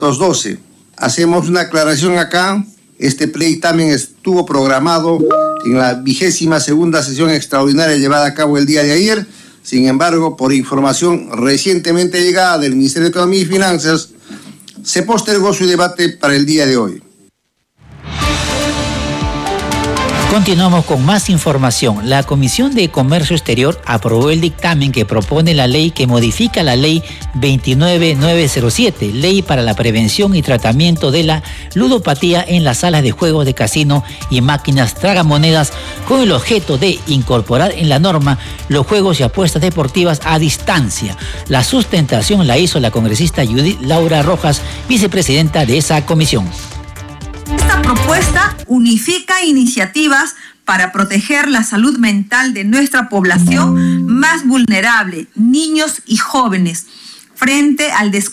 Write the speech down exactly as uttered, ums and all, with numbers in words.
doce. Hacemos una aclaración acá. Este play también estuvo programado en la vigésima segunda sesión extraordinaria llevada a cabo el día de ayer. Sin embargo, por información recientemente llegada del Ministerio de Economía y Finanzas, se postergó su debate para el día de hoy. Continuamos con más información. La Comisión de Comercio Exterior aprobó el dictamen que propone la ley que modifica la ley veintinueve mil novecientos siete, Ley para la Prevención y Tratamiento de la Ludopatía en las salas de juegos de casino y máquinas tragamonedas, con el objeto de incorporar en la norma los juegos y apuestas deportivas a distancia. La sustentación la hizo la congresista Judith Laura Rojas, vicepresidenta de esa comisión. Esta propuesta unifica iniciativas para proteger la salud mental de nuestra población más vulnerable, niños y jóvenes, frente al desconocimiento